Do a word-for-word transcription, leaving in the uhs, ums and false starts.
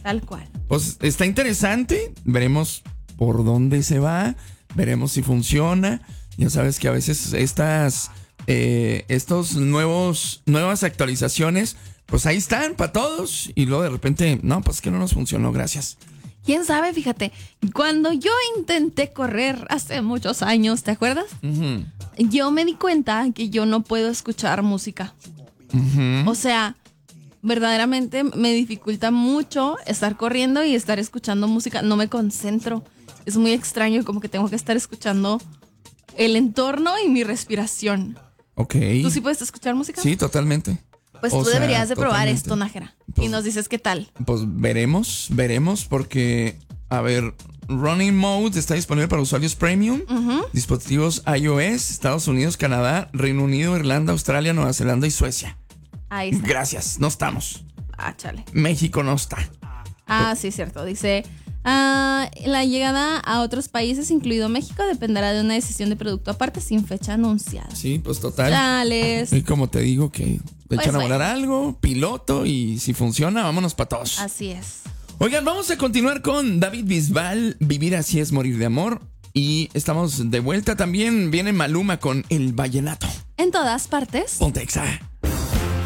Tal cual. Pues está interesante. Veremos por dónde se va. Veremos si funciona. Ya sabes que a veces estas eh, estos nuevos nuevas actualizaciones, pues ahí están para todos. Y luego de repente, no, pues que no nos funcionó, gracias. ¿Quién sabe? Fíjate, cuando yo intenté correr hace muchos años, ¿te acuerdas? Uh-huh. Yo me di cuenta que yo no puedo escuchar música. Uh-huh. O sea, verdaderamente me dificulta mucho estar corriendo y estar escuchando música. No me concentro. Es muy extraño, como que tengo que estar escuchando el entorno y mi respiración. Ok. ¿Tú sí puedes escuchar música? Sí, totalmente. Pues O tú sea, deberías de probar totalmente. esto, Nájera. Pues- y nos dices qué tal. Pues veremos, veremos, porque, a ver, Running Mode está disponible para usuarios premium, Uh-huh. dispositivos iOS, Estados Unidos, Canadá, Reino Unido, Irlanda, Australia, Nueva Zelanda y Suecia. Ahí está. Gracias, no estamos. Ah, chale. México no está. Ah, sí, cierto. Dice, ah, la llegada a otros países, incluido México, dependerá de una decisión de producto aparte sin fecha anunciada. Sí, pues total. Chales. Y como te digo que te Pues echan a volar bueno. algo, piloto, y si funciona, vámonos para todos. Así es. Oigan, vamos a continuar con David Bisbal, Vivir así es morir de amor. Y estamos de vuelta también. Viene Maluma con El Vallenato. En todas partes. Ponte Exa.